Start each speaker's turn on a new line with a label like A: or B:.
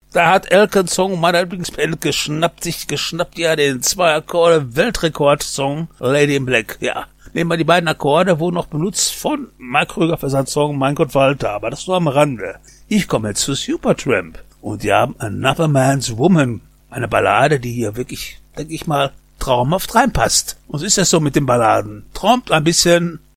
A: Da hat Elton-Song meiner Lieblingsband geschnappt, ja, den 2-Akkorde-Weltrekord-Song Lady in Black, ja. Nehmen wir die beiden Akkorde, wurden noch benutzt von Mike Krüger für seinen Song Mein Gott Walter, aber das nur am Rande. Ich komme jetzt zu Supertramp und die haben Another Man's Woman, eine Ballade, die hier wirklich, denke ich mal, traumhaft reinpasst. Und so ist das so mit den Balladen. Träumt ein bisschen